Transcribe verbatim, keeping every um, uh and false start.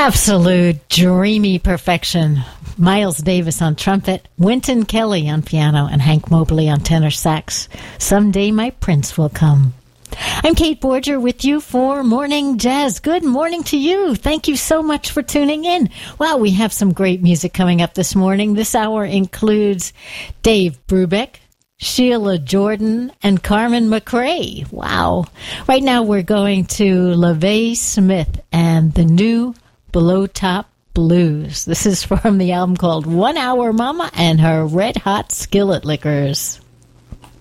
Absolute dreamy perfection. Miles Davis on trumpet, Wynton Kelly on piano, and Hank Mobley on tenor sax. Someday my prince will come. I'm Kate Borger with you for Morning Jazz. Good morning to you. Thank you so much for tuning in. Wow, we have some great music coming up this morning. This hour includes Dave Brubeck, Sheila Jordan, and Carmen McRae. Wow. Right now we're going to LaVey Smith and the new Below Top Blues. This is from the album called One Hour Mama and her Red Hot Skillet Lickers.